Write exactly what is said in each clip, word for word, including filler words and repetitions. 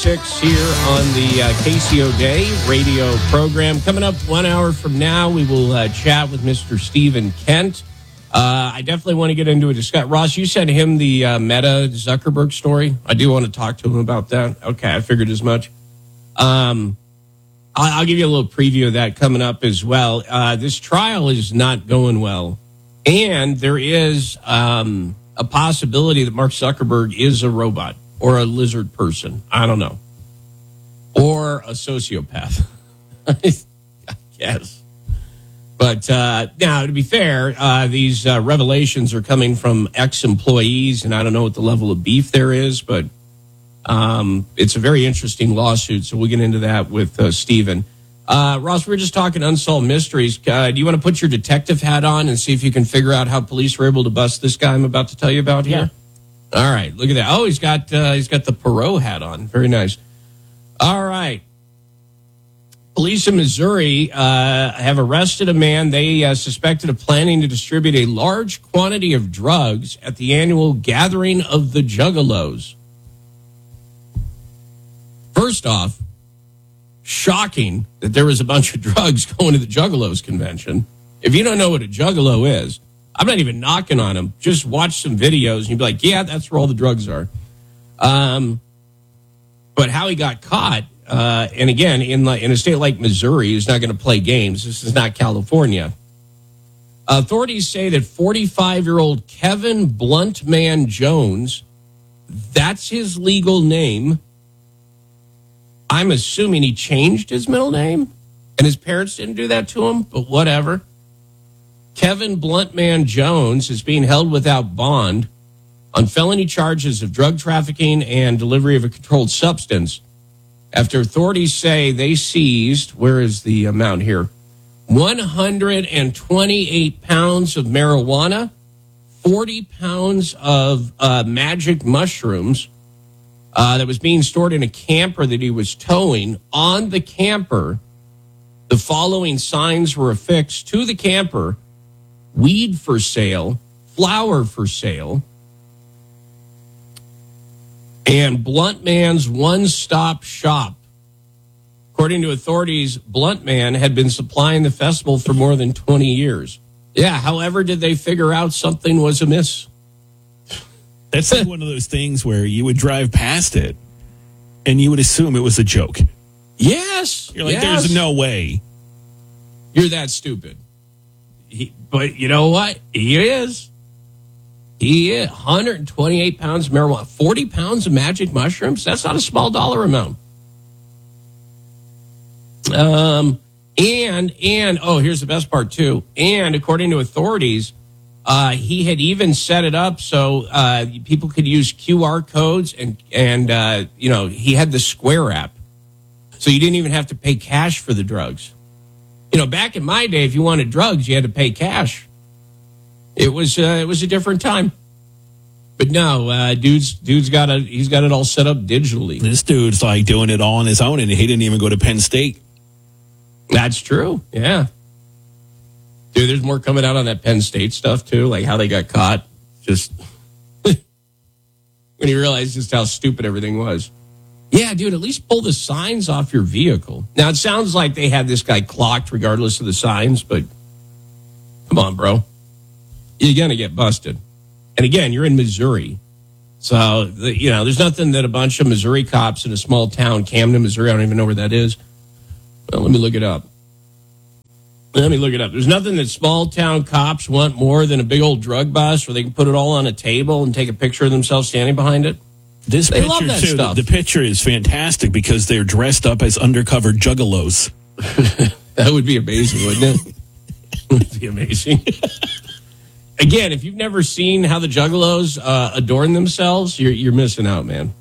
six here on the uh, K C O Day radio program. Coming up one hour from now, we will uh, chat with Mister Stephen Kent. Uh, I definitely want to get into a discussion. Ross, you sent him the uh, Meta Zuckerberg story. I do want to talk to him about that. Okay, I figured as much. Um, I'll, I'll give you a little preview of that coming up as well. Uh, this trial is not going well. And there is um, a possibility that Mark Zuckerberg is a robot or a lizard person. I don't know. Or a sociopath, I guess. But uh, now, to be fair, uh, these uh, revelations are coming from ex-employees, and I don't know what the level of beef there is, but um, it's a very interesting lawsuit, so we'll get into that with uh, Stephen. Uh, Ross, we were just talking unsolved mysteries. Uh, do you want to put your detective hat on and see if you can figure out how police were able to bust this guy I'm about to tell you about here? Yeah. All right, look at that. Oh, he's got uh, he's got the Perot hat on. Very nice. All right. Police in Missouri uh, have arrested a man they uh, suspected of planning to distribute a large quantity of drugs at the annual Gathering of the Juggalos. First off, shocking that there was a bunch of drugs going to the Juggalos convention. If you don't know what a Juggalo is, I'm not even knocking on him. Just watch some videos and you'll be like, yeah, that's where all the drugs are. Um, but how he got caught, uh, and again, in, in a state like Missouri, he's not going to play games. This is not California. Authorities say that forty-five-year-old Kevin Bluntman Jones, that's his legal name. I'm assuming he changed his middle name, and his parents didn't do that to him, but whatever. Kevin Bluntman Jones is being held without bond on felony charges of drug trafficking and delivery of a controlled substance after authorities say they seized, where is the amount here, one hundred twenty-eight pounds of marijuana, forty pounds of uh, magic mushrooms uh, that was being stored in a camper that he was towing. On the camper, the following signs were affixed to the camper: weed for sale, flower for sale, and Bluntman's one-stop shop. According to authorities, Bluntman had been supplying the festival for more than twenty years. Yeah, however did they figure out something was amiss? That's like one of those things where you would drive past it and you would assume it was a joke. Yes. You're like, yes. There's no way. You're that stupid. He, but you know what? He is. He is. one hundred twenty-eight pounds of marijuana, forty pounds of magic mushrooms. That's not a small dollar amount. Um, and, and, oh, here's the best part too. And according to authorities, uh, he had even set it up so, uh, people could use Q R codes and, and, uh, you know, he had the Square app. So you didn't even have to pay cash for the drugs. You know, back in my day, if you wanted drugs, you had to pay cash. It was, uh, it was a different time. But no, uh, dude's dude's got a he's got it all set up digitally. This dude's like doing it all on his own, and he didn't even go to Penn State. That's true. Yeah, dude, there's more coming out on that Penn State stuff too, like how they got caught. Just when you realize just how stupid everything was. Yeah, dude, at least pull the signs off your vehicle. Now it sounds like they had this guy clocked regardless of the signs, but come on, bro, you're gonna get busted. And again, you're in Missouri. So, the, you know, there's nothing that a bunch of Missouri cops in a small town, Camden, Missouri, I don't even know where that is. Well, let me look it up. Let me look it up. There's nothing that small town cops want more than a big old drug bust where they can put it all on a table and take a picture of themselves standing behind it. This they picture, love that too, stuff. The, the picture is fantastic because they're dressed up as undercover juggalos. That would be amazing, wouldn't it? It would be amazing. Again, if you've never seen how the Juggalos uh, adorn themselves, you're you're missing out, man.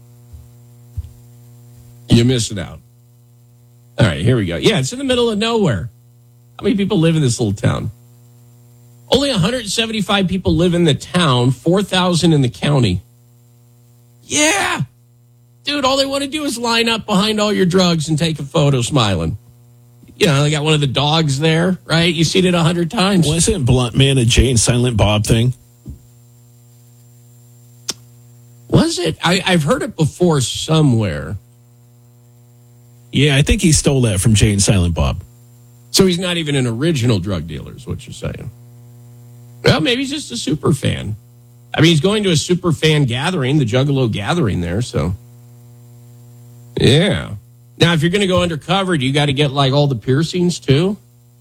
You're missing out. All right, here we go. Yeah, it's in the middle of nowhere. How many people live in this little town? Only one hundred seventy-five people live in the town, four thousand in the county. Yeah. Dude, all they want to do is line up behind all your drugs and take a photo smiling. You know, they got one of the dogs there, right? You've seen it a hundred times. Wasn't Bluntman a Jay and Silent Bob thing? Was it? I, I've heard it before somewhere. Yeah, I think he stole that from Jay and Silent Bob. So he's not even an original drug dealer, is what you're saying. Well, maybe he's just a super fan. I mean, he's going to a super fan gathering, the Juggalo gathering there, so. Yeah. Now, if you're going to go undercover, do you got to get, like, all the piercings, too?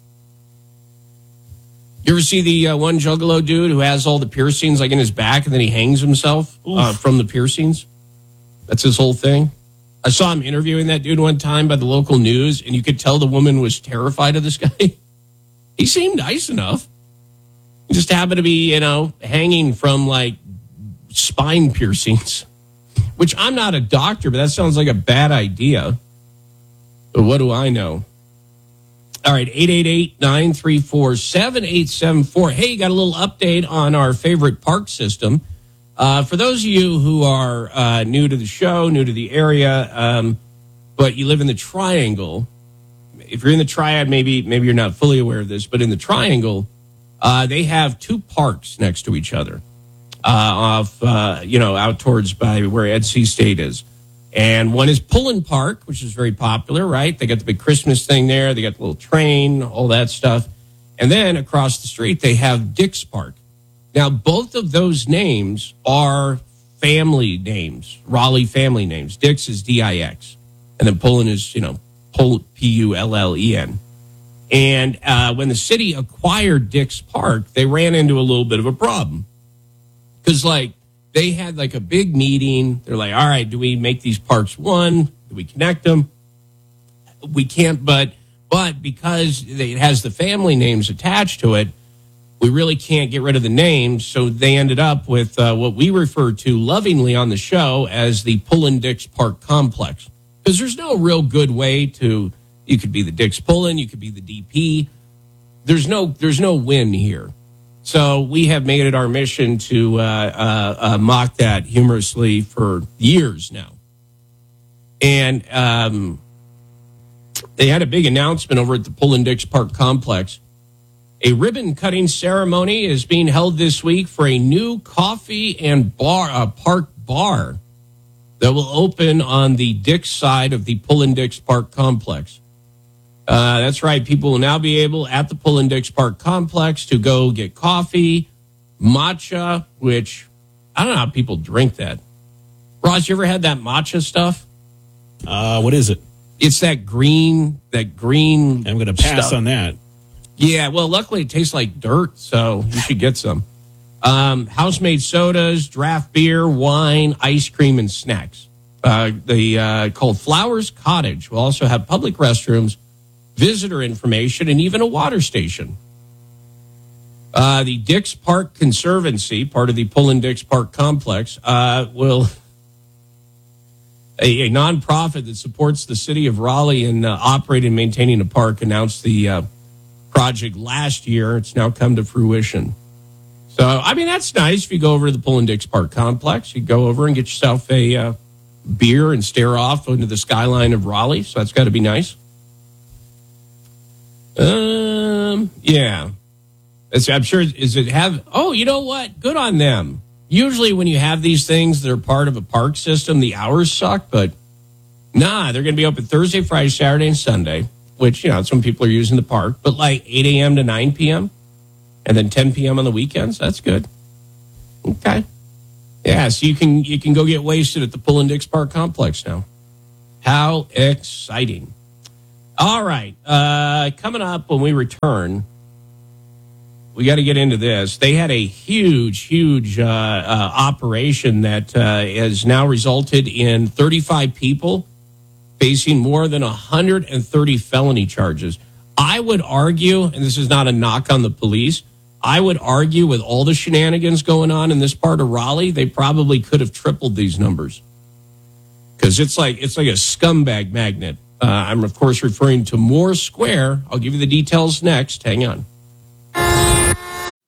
You ever see the uh, one Juggalo dude who has all the piercings, like, in his back, and then he hangs himself uh, from the piercings? That's his whole thing. I saw him interviewing that dude one time by the local news, and you could tell the woman was terrified of this guy. He seemed nice enough. He just happened to be, you know, hanging from, like, spine piercings, which I'm not a doctor, but that sounds like a bad idea. But what do I know? All right, eight eight eight, nine three four, seven eight seven four. Hey, got a little update on our favorite park system. Uh, for those of you who are uh, new to the show, new to the area, um, but you live in the Triangle, if you're in the Triad, maybe maybe you're not fully aware of this, but in the Triangle, uh, they have two parks next to each other, uh, off uh, you know out towards by where N C State is, and one is Pullen Park, which is very popular, right? They got the big Christmas thing there, they got the little train, all that stuff, and then across the street they have Dick's Park. Now, both of those names are family names, Raleigh family names. Dick's is D I X, and then Pullen is, you know, P U L L E N. And uh, when the city acquired Dick's Park, they ran into a little bit of a problem. Because, like, they had, like, a big meeting. They're like, all right, do we make these parks one? Do we connect them? We can't, but, but because it has the family names attached to it, we really can't get rid of the names, so they ended up with uh, what we refer to lovingly on the show as the Pullen Dick's Park Complex. Because there's no real good way to, you could be the Dick's Pullen, you could be the D P. There's no, there's no win here. So we have made it our mission to uh, uh, uh, mock that humorously for years now. And um, they had a big announcement over at the Pullen Dick's Park Complex. A ribbon-cutting ceremony is being held this week for a new coffee and bar, uh, park bar that will open on the Dick's side of the Pullen Dick's Park Complex. Uh, that's right. People will now be able, at the Pullen Dick's Park Complex, to go get coffee, matcha, which I don't know how people drink that. Ross, you ever had that matcha stuff? Uh, what is it? It's that green, that green I'm going to pass stuff. on that. Yeah, well, luckily it tastes like dirt, so you should get some. Um, house-made sodas, draft beer, wine, ice cream, and snacks. Uh, the uh, called Flowers Cottage will also have public restrooms, visitor information, and even a water station. Uh, the Dick's Park Conservancy, part of the Pullen Dick's Park Complex, uh, will a, a nonprofit that supports the city of Raleigh in uh, operating and maintaining a park, announced the uh, project last year. It's now come to fruition. So, I mean, that's nice. If you go over to the Pullen Dick's Park Complex, you go over and get yourself a uh, beer and stare off into the skyline of Raleigh. So that's got to be nice. Um, yeah. It's, I'm sure, is it have, oh, you know what? Good on them. Usually when you have these things that are part of a park system, the hours suck, but nah, they're going to be open Thursday, Friday, Saturday, and Sunday, which, you know, some people are using the park, but like eight a.m. to nine p.m. and then ten p.m. on the weekends. That's good. Okay. Yeah, so you can you can go get wasted at the Pullen Dick's Park Complex now. How exciting. All right. Uh, coming up when we return, we got to get into this. They had a huge, huge uh, uh, operation that uh, has now resulted in thirty-five people facing more than one hundred thirty felony charges. I would argue, and this is not a knock on the police, I would argue with all the shenanigans going on in this part of Raleigh, they probably could have tripled these numbers. Because it's like it's like a scumbag magnet. Uh, I'm, of course, referring to Moore Square. I'll give you the details next. Hang on.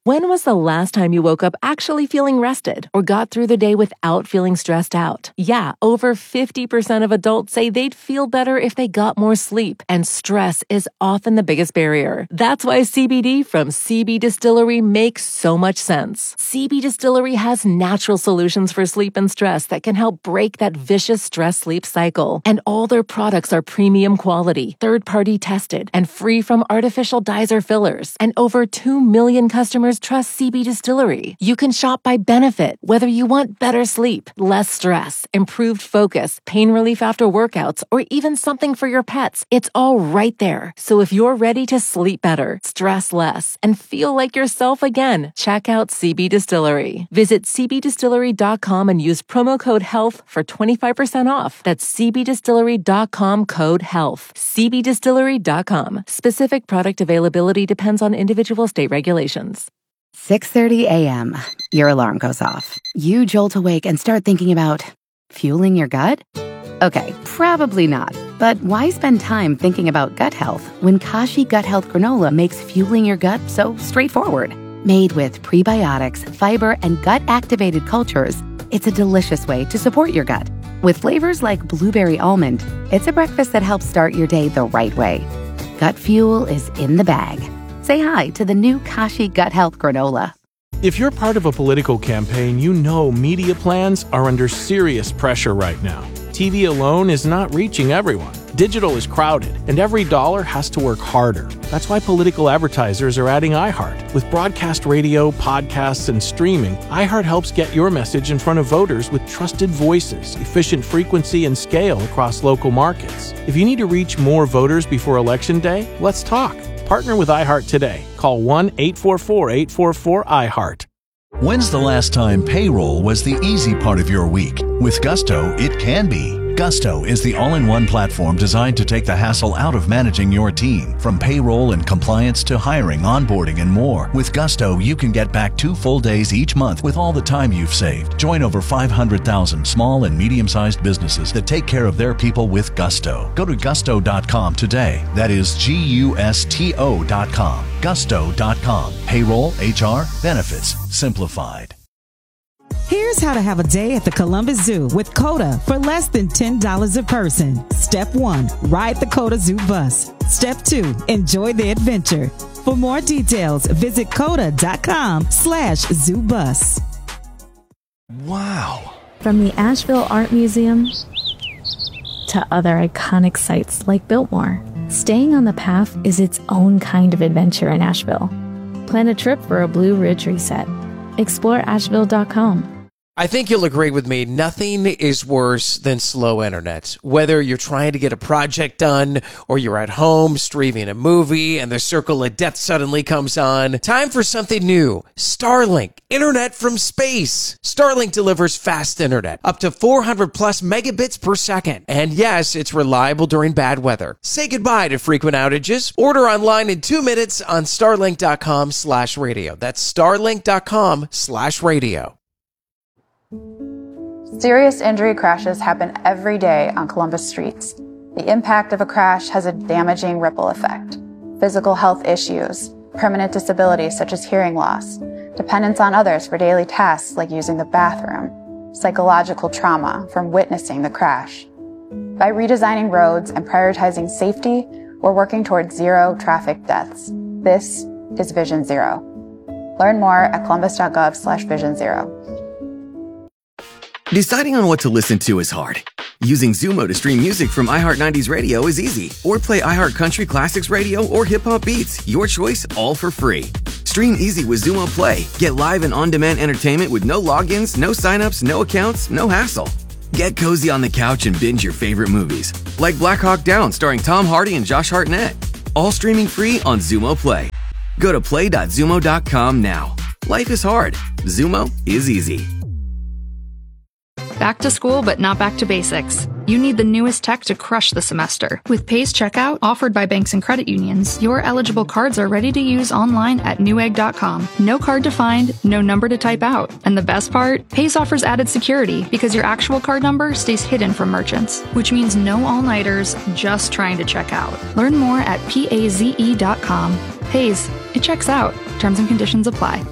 When was the last time you woke up actually feeling rested or got through the day without feeling stressed out? Yeah, over fifty percent of adults say they'd feel better if they got more sleep, and stress is often the biggest barrier. That's why C B D from C B Distillery makes so much sense. C B Distillery has natural solutions for sleep and stress that can help break that vicious stress-sleep cycle. And all their products are premium quality, third-party tested, and free from artificial dyes or fillers. And over two million customers trust C B Distillery. You can shop by benefit, whether you want better sleep, less stress, improved focus, pain relief after workouts, or even something for your pets. It's all right there. So if you're ready to sleep better, stress less, and feel like yourself again, check out C B Distillery. Visit c b distillery dot com and use promo code HEALTH for twenty-five percent off. That's c b distillery dot com code HEALTH. c b distillery dot com. Specific product availability depends on individual state regulations. six thirty a.m. Your alarm goes off. You jolt awake and start thinking about fueling your gut? Okay, probably not. But why spend time thinking about gut health when Kashi Gut Health Granola makes fueling your gut so straightforward? Made with prebiotics, fiber, and gut-activated cultures, it's a delicious way to support your gut. With flavors like blueberry almond, it's a breakfast that helps start your day the right way. Gut fuel is in the bag. Say hi to the new Kashi Gut Health Granola. If you're part of a political campaign, you know media plans are under serious pressure right now. T V alone is not reaching everyone. Digital is crowded, and every dollar has to work harder. That's why political advertisers are adding iHeart. With broadcast radio, podcasts, and streaming, iHeart helps get your message in front of voters with trusted voices, efficient frequency, and scale across local markets. If you need to reach more voters before Election Day, let's talk. Partner with iHeart today. Call one eight four four, eight four four, iHeart. When's the last time payroll was the easy part of your week? With Gusto, it can be. Gusto is the all-in-one platform designed to take the hassle out of managing your team. From payroll and compliance to hiring, onboarding, and more. With Gusto, you can get back two full days each month with all the time you've saved. Join over five hundred thousand small and medium-sized businesses that take care of their people with Gusto. Go to gusto dot com today. That is G U S T O dot com. gusto dot com. Payroll, H R, benefits, simplified. Here's how to have a day at the Columbus Zoo with COTA for less than ten dollars a person. Step one, ride the COTA Zoo bus. Step two, enjoy the adventure. For more details, visit coda dot com slash zoo bus. Wow. From the Asheville Art Museum to other iconic sites like Biltmore, staying on the path is its own kind of adventure in Asheville. Plan a trip for a Blue Ridge reset. explore asheville dot com. I think you'll agree with me, nothing is worse than slow internet. Whether you're trying to get a project done or you're at home streaming a movie and the circle of death suddenly comes on, time for something new. Starlink, internet from space. Starlink delivers fast internet, up to four hundred plus megabits per second. And yes, it's reliable during bad weather. Say goodbye to frequent outages. Order online in two minutes on starlink dot com slash radio. That's starlink dot com slash radio. Serious injury crashes happen every day on Columbus streets. The impact of a crash has a damaging ripple effect. Physical health issues, permanent disabilities such as hearing loss, dependence on others for daily tasks like using the bathroom, psychological trauma from witnessing the crash. By redesigning roads and prioritizing safety, we're working towards zero traffic deaths. This is Vision Zero. Learn more at columbus dot gov slash vision zero. Deciding on what to listen to is hard. Using Xumo to stream music from iHeart nineties Radio is easy. Or play iHeart Country Classics Radio or Hip Hop Beats. Your choice, all for free. Stream easy with Xumo Play. Get live and on-demand entertainment with no logins, no signups, no accounts, no hassle. Get cozy on the couch and binge your favorite movies. Like Black Hawk Down starring Tom Hardy and Josh Hartnett. All streaming free on Xumo Play. Go to play dot xumo dot com now. Life is hard. Xumo is easy. Back to school, but not back to basics. You need the newest tech to crush the semester. With Pays Checkout, offered by banks and credit unions, your eligible cards are ready to use online at newegg dot com. No card to find, no number to type out. And the best part? Pays offers added security because your actual card number stays hidden from merchants, which means no all-nighters just trying to check out. Learn more at paze dot com. Pays, it checks out. Terms and conditions apply.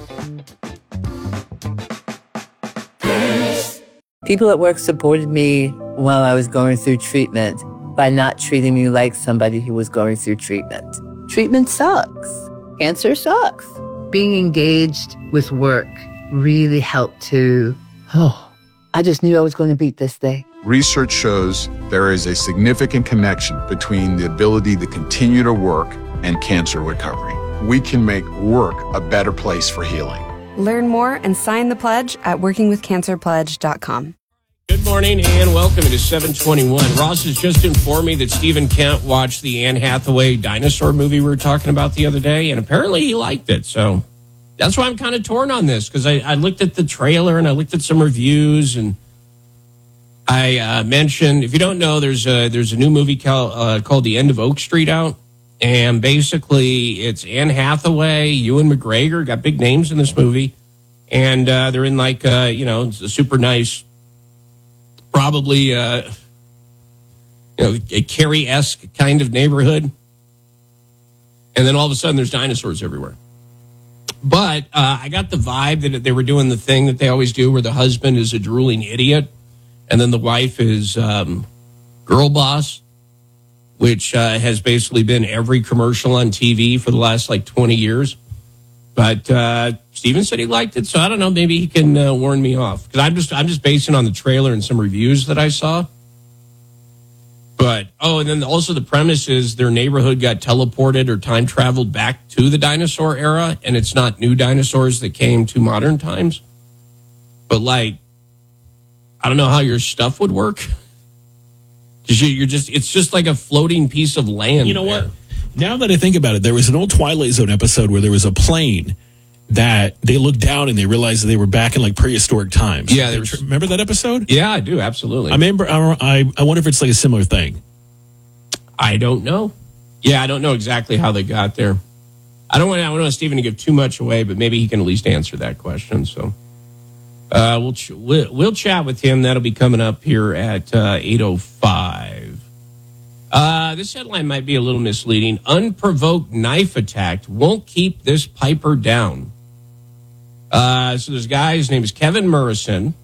People at work supported me while I was going through treatment by not treating me like somebody who was going through treatment. Treatment sucks. Cancer sucks. Being engaged with work really helped to, oh, I just knew I was going to beat this thing. Research shows there is a significant connection between the ability to continue to work and cancer recovery. We can make work a better place for healing. Learn more and sign the pledge at working with cancer pledge dot com. Good morning and welcome to seven twenty-one. Ross has just informed me that Stephen Kent watched the Anne Hathaway dinosaur movie we were talking about the other day, and apparently he liked it. So that's why I'm kind of torn on this, because I, I looked at the trailer and I looked at some reviews, and I uh, mentioned, if you don't know, there's a, there's a new movie called, uh, called The End of Oak Street out. And basically, it's Anne Hathaway, Ewan McGregor, got big names in this movie. And uh, they're in like, uh, you know, it's a super nice, probably, uh, you know, a Carrie-esque kind of neighborhood. And then all of a sudden, there's dinosaurs everywhere. But uh, I got the vibe that they were doing the thing that they always do, where the husband is a drooling idiot, and then the wife is um, girl boss, which uh, has basically been every commercial on T V for the last like twenty years. But uh, Steven said he liked it, so I don't know. Maybe he can uh, warn me off, because I'm just I'm just basing on the trailer and some reviews that I saw. But oh, and then also the premise is their neighborhood got teleported or time traveled back to the dinosaur era, and it's not new dinosaurs that came to modern times. But like, I don't know how your stuff would work. Because you're just, it's just like a floating piece of land. You know there. what? Now that I think about it, there was an old Twilight Zone episode where there was a plane that they looked down and they realized that they were back in like prehistoric times. Yeah. Was, remember that episode? Yeah, I do. Absolutely. I remember. I, I wonder if it's like a similar thing. I don't know. Yeah, I don't know exactly how they got there. I don't want, I don't want Stephen to give too much away, but maybe he can at least answer that question. So uh, we'll, ch- we'll, we'll chat with him. That'll be coming up here at uh, eight oh five. Uh, this headline might be a little misleading. Unprovoked knife attack won't keep this piper down. Uh, so this guy, his name is Kevin Murison,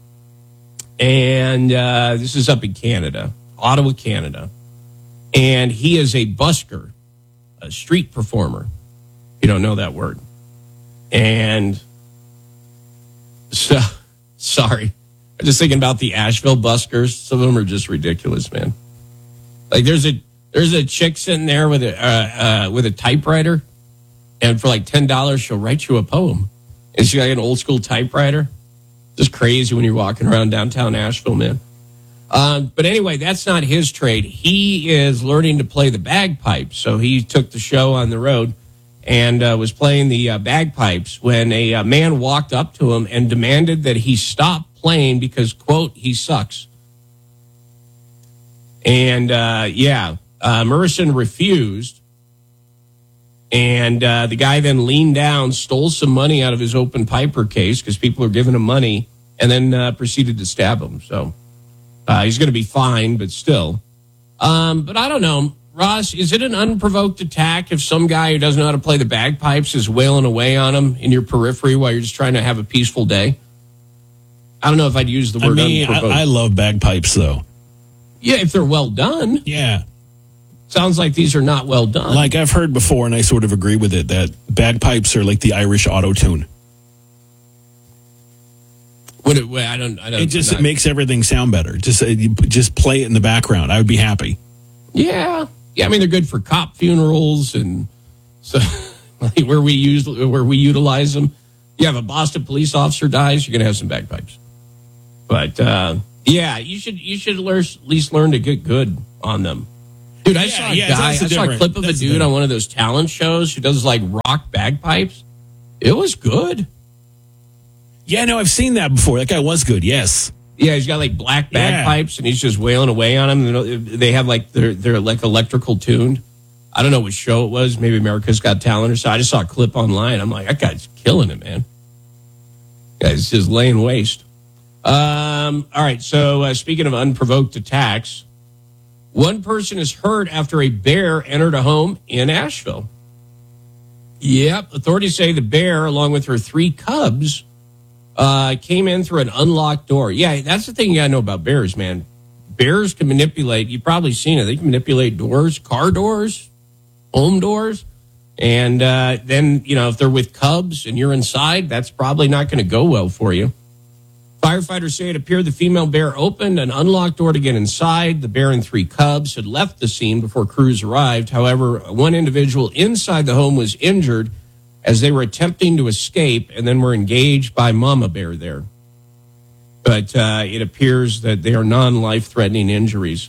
and uh, this is up in Canada, Ottawa, Canada. And he is a busker, a street performer. You don't know that word. And so, sorry. I'm just thinking about the Asheville buskers. Some of them are just ridiculous, man. Like there's a there's a chick sitting there with a uh, uh, with a typewriter, and for like ten dollars she'll write you a poem. And she's got like an old school typewriter. Just crazy when you're walking around downtown Asheville, man. Um, but anyway, that's not his trade. He is learning to play the bagpipes. So he took the show on the road and uh, was playing the uh, bagpipes when a uh, man walked up to him and demanded that he stop playing because, quote, he sucks. And, uh, yeah, uh, Murison refused. And uh, the guy then leaned down, stole some money out of his open piper case because people are giving him money, and then uh, proceeded to stab him. So uh, he's going to be fine, but still. Um, but I don't know. Ross, is it an unprovoked attack if some guy who doesn't know how to play the bagpipes is wailing away on him in your periphery while you're just trying to have a peaceful day? I don't know if I'd use the word I mean, unprovoked. I, I love bagpipes, though. Yeah, if they're well done. Yeah. Sounds like these are not well done. Like I've heard before, and I sort of agree with it, that bagpipes are like the Irish auto-tune. What it, I don't, I don't. It just not, it makes everything sound better. Just uh, you just play it in the background. I would be happy. Yeah, yeah. I mean, they're good for cop funerals and so like where we use where we utilize them. You have a Boston police officer dies, you're gonna have some bagpipes. But uh, yeah, you should you should learn, at least learn to get good on them. Dude, I Yeah, saw a yeah, guy. I that's saw a different- clip of a that's dude different. on one of those talent shows who does like rock bagpipes. It was good. Yeah, no, I've seen that before. That guy was good. Yes. Yeah, he's got like black Yeah. bagpipes, and he's just wailing away on them. They have like they're they're like electrical tuned. I don't know what show it was. Maybe America's Got Talent or so. I just saw a clip online. I'm like, that guy's killing it, man. Guy's just laying waste. Um. All right. So uh, speaking of unprovoked attacks, one person is hurt after a bear entered a home in Asheville. Yep. Authorities say the bear, along with her three cubs, uh, came in through an unlocked door. Yeah, that's the thing you got to know about bears, man. Bears can manipulate, you've probably seen it, they can manipulate doors, car doors, home doors. And uh, then, you know, if they're with cubs and you're inside, that's probably not going to go well for you. Firefighters say it appeared the female bear opened an unlocked door to get inside. The bear and three cubs had left the scene before crews arrived. However, one individual inside the home was injured as they were attempting to escape and then were engaged by mama bear there. But uh, it appears that they are non-life-threatening injuries.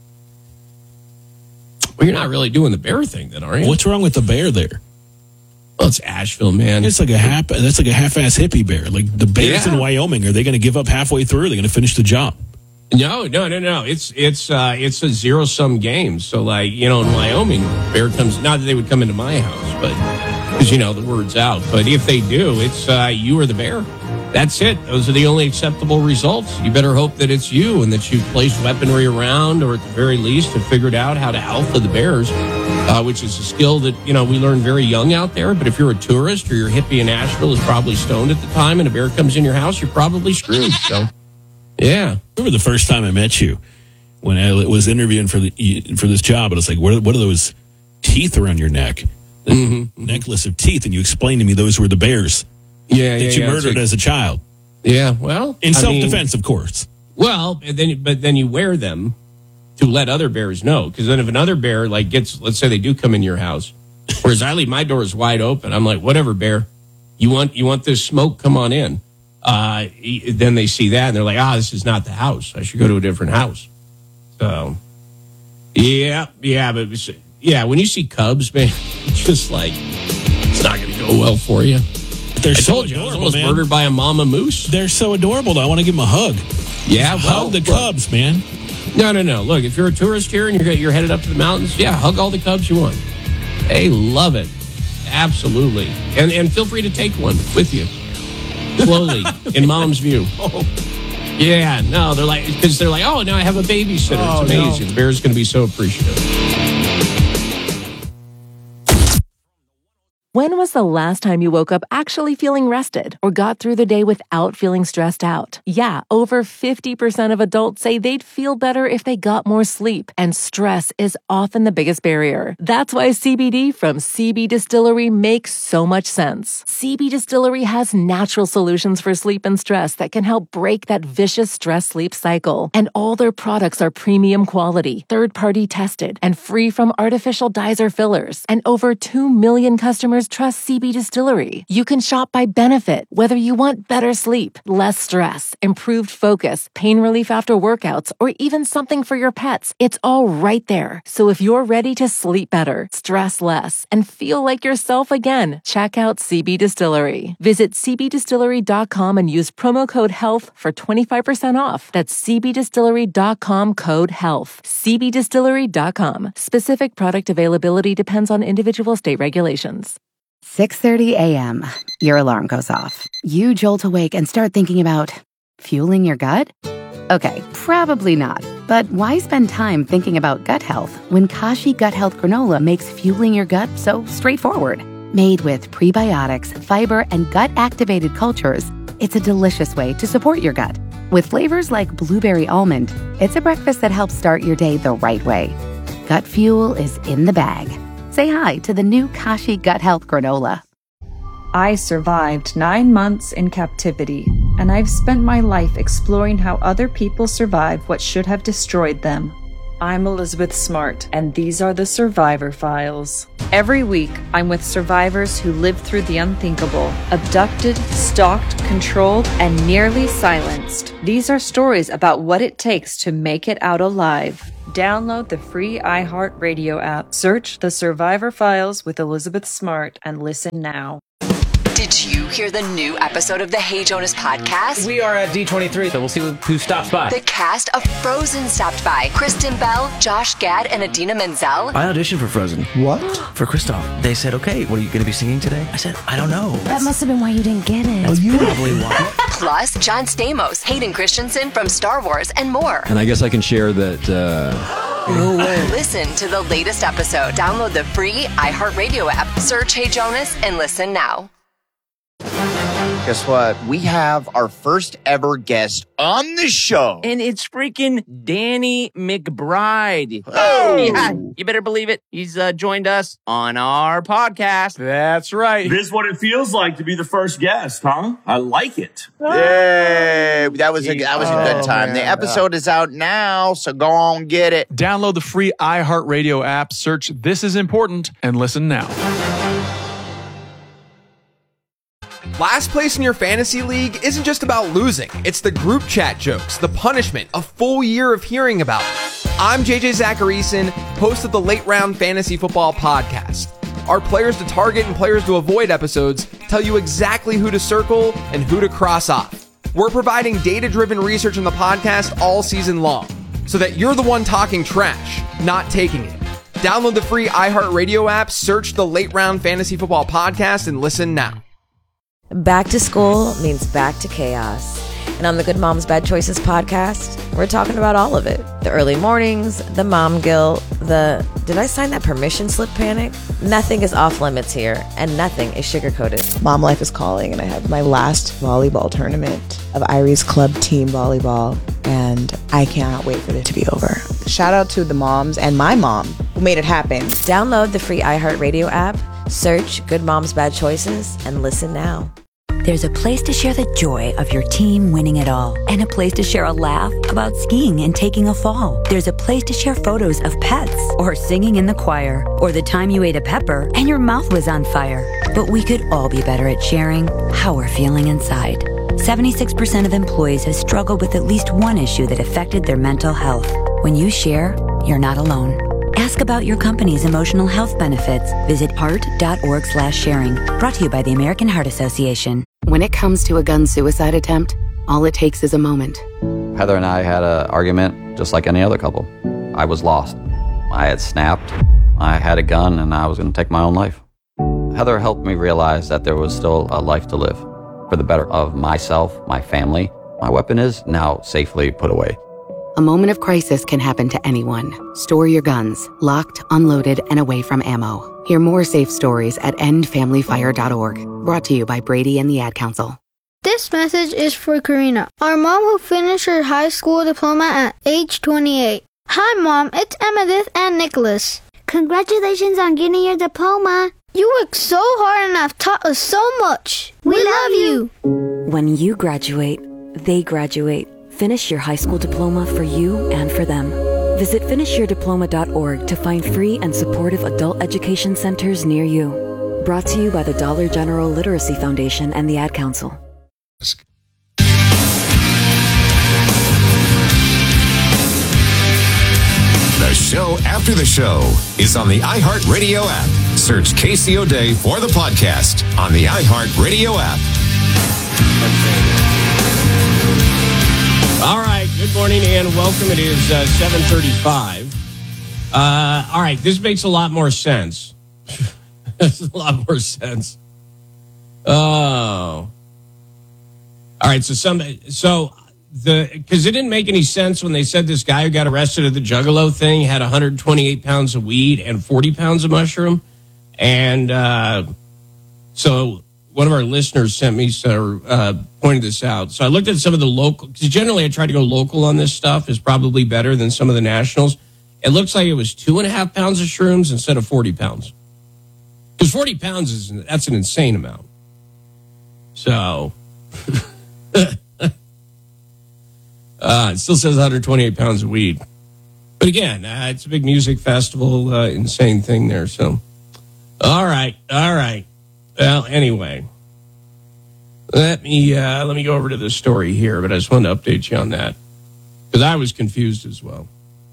Well, you're not really doing the bear thing then, are you? What's wrong with the bear there? Well, it's Asheville, man. It's like a half. That's like a half-ass hippie bear. Like the bears Yeah. in Wyoming, are they going to give up halfway through? Or are they going to finish the job? No, no, no, no. It's it's uh, it's a zero-sum game. So, like, you know, in Wyoming, bear comes. Not that they would come into my house, but because you know the word's out. But if they do, it's uh, you or the bear. That's it. Those are the only acceptable results. You better hope that it's you and that you've placed weaponry around, or at the very least have figured out how to alpha the bears, uh, which is a skill that, you know, we learn very young out there. But if you're a tourist or you're hippie in Asheville is probably stoned at the time and a bear comes in your house, you're probably screwed. So, yeah. I remember the first time I met you when I was interviewing for the for this job, and it's like, what are, what are those teeth around your neck? The mm-hmm. necklace of teeth. And you explained to me those were the bears. Yeah, that yeah, you yeah, murdered like, as a child. Yeah, well, in I self-defense, mean, of course. Well, and then but then you wear them to let other bears know, because then if another bear like gets, let's say they do come in your house, whereas I leave my doors wide open, I'm like, whatever, bear, you want you want this smoke? Come on in. Uh, then they see that and they're like, ah, this is not the house. I should go to a different house. So, yeah, yeah, but yeah, when you see cubs, man, it's just like it's not going to go well for you. They're I so told you, adorable, I was almost man. murdered by a mama moose. They're so adorable, though. I want to give them a hug. Yeah, well, hug the look, cubs, man. No, no, no. Look, if you're a tourist here and you're you're headed up to the mountains, yeah, hug all the cubs you want. They love it, absolutely. And and feel free to take one with you, slowly, in mom's view. Yeah, no, they're like because they're like, oh, now I have a babysitter. Oh, it's amazing. no. The bear's going to be so appreciative. When was the last time you woke up actually feeling rested or got through the day without feeling stressed out? Yeah, over fifty percent of adults say they'd feel better if they got more sleep, and stress is often the biggest barrier. That's why C B D from C B Distillery makes so much sense. C B Distillery has natural solutions for sleep and stress that can help break that vicious stress-sleep cycle. And all their products are premium quality, third-party tested, and free from artificial dyes or fillers. And over two million customers trust C B Distillery. You can shop by benefit, whether you want better sleep, less stress, improved focus, pain relief after workouts, or even something for your pets. It's all right there. So if you're ready to sleep better, stress less, and feel like yourself again, check out C B Distillery. Visit c b distillery dot com and use promo code HEALTH for twenty-five percent off. That's c b distillery dot com code HEALTH. c b distillery dot com. Specific product availability depends on individual state regulations. six thirty a.m. Your alarm goes off. You jolt awake and start thinking about fueling your gut? Okay, probably not. But why spend time thinking about gut health when Kashi Gut Health Granola makes fueling your gut so straightforward? Made with prebiotics, fiber, and gut-activated cultures, it's a delicious way to support your gut. With flavors like blueberry almond, it's a breakfast that helps start your day the right way. Gut fuel is in the bag. Say hi to the new Kashi Gut Health Granola. I survived nine months in captivity, and I've spent my life exploring how other people survived what should have destroyed them. I'm Elizabeth Smart, and these are the Survivor Files. Every week, I'm with survivors who lived through the unthinkable, abducted, stalked, controlled, and nearly silenced. These are stories about what it takes to make it out alive. Download the free iHeartRadio app, search The Survivor Files with Elizabeth Smart, and listen now. Did you hear the new episode of the Hey Jonas podcast? We are at D twenty-three, so we'll see who stops by. The cast of Frozen stopped by. Kristen Bell, Josh Gad, and Adina Menzel. I auditioned for Frozen. What? For Kristoff. They said, okay, what are you going to be singing today? I said, I don't know. That must have been why you didn't get it. That's probably why. Plus, John Stamos, Hayden Christensen from Star Wars, and more. And I guess I can share that... Uh... No way. Listen to the latest episode. Download the free iHeartRadio app. Search Hey Jonas and listen now. Guess what? We have our first ever guest on the show. And it's freaking Danny McBride. Oh. Yeah, you better believe it. He's uh, joined us on our podcast. That's right. This is what it feels like to be the first guest, huh? I like it. Yay. That was a, that was a good Oh, time. man. The episode is out now, so go on get it. Download the free iHeartRadio app, search This Is Important, and listen now. Last place in your fantasy league isn't just about losing. It's the group chat jokes, the punishment, a full year of hearing about it. I'm J J Zacharyson, host of the Late Round Fantasy Football Podcast. Our players to target and players to avoid episodes tell you exactly who to circle and who to cross off. We're providing data-driven research in the podcast all season long, so that you're the one talking trash, not taking it. Download the free iHeartRadio app, search the Late Round Fantasy Football Podcast, and listen now. Back to school means back to chaos. And on the Good Moms Bad Choices podcast, we're talking about all of it. The early mornings, the mom guilt, the did I sign that permission slip panic? Nothing is off limits here, and nothing is sugar-coated. Mom life is calling, and I have my last volleyball tournament of Irie's Club Team Volleyball, and I cannot wait for it to be over. Shout out to the moms and my mom who made it happen. Download the free iHeartRadio app, search Good Moms Bad Choices, and listen now. There's a place to share the joy of your team winning it all, and a place to share a laugh about skiing and taking a fall. There's a place to share photos of pets, or singing in the choir, or the time you ate a pepper and your mouth was on fire. But we could all be better at sharing how we're feeling inside. seventy-six percent of employees have struggled with at least one issue that affected their mental health. When you share, you're not alone. Ask about your company's emotional health benefits. Visit heart.org slash sharing. Brought to you by the American Heart Association. When it comes to a gun suicide attempt, all it takes is a moment. Heather and I had an argument just like any other couple. I was lost. I had snapped. I had a gun and I was going to take my own life. Heather helped me realize that there was still a life to live for the better of myself, my family. My weapon is now safely put away. A moment of crisis can happen to anyone. Store your guns, locked, unloaded, and away from ammo. Hear more safe stories at end family fire dot org. Brought to you by Brady and the Ad Council. This message is for Karina, our mom who finished her high school diploma at age twenty-eight. Hi, Mom. It's Emmettith and Nicholas. Congratulations on getting your diploma. You worked so hard and have taught us so much. We, we love you. When you graduate, they graduate. Finish your high school diploma for you and for them. Visit finish your diploma dot org to find free and supportive adult education centers near you. Brought to you by the Dollar General Literacy Foundation and the Ad Council. The show after the show is on the iHeartRadio app. Search K C O Day for the podcast on the iHeartRadio app. All right, good morning and welcome. It is uh, seven thirty-five. Uh, all right, this makes a lot more sense. It's a lot more sense. Oh. All right, so some so the because it didn't make any sense when they said this guy who got arrested at the Juggalo thing had one hundred twenty-eight pounds of weed and forty pounds of mushroom. And uh, so one of our listeners sent me, so uh, pointed this out. So I looked at some of the local, because generally I try to go local on this stuff, is probably better than some of the nationals. It looks like it was two and a half pounds of shrooms instead of forty pounds. Because forty pounds is, that's an insane amount. So, uh, it still says one hundred twenty-eight pounds of weed. But again, uh, it's a big music festival, uh, insane thing there. So, all right, all right. Well, anyway, let me uh, let me go over to the story here, but I just wanted to update you on that because I was confused as well.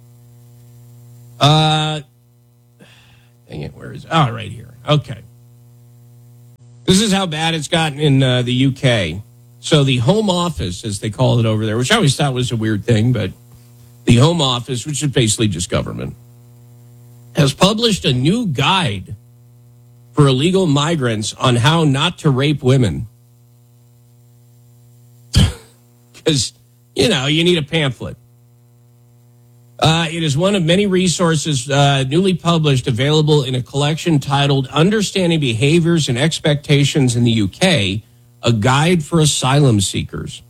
Uh, dang it, where is it? Oh, right here. Okay. This is how bad it's gotten in uh, the U K. So the Home Office, as they call it over there, which I always thought was a weird thing, but the Home Office, which is basically just government, has published a new guide for illegal migrants on how not to rape women. Because, you know, you need a pamphlet. Uh, it is one of many resources uh, newly published available in a collection titled Understanding Behaviors and Expectations in the U K, a guide for asylum seekers.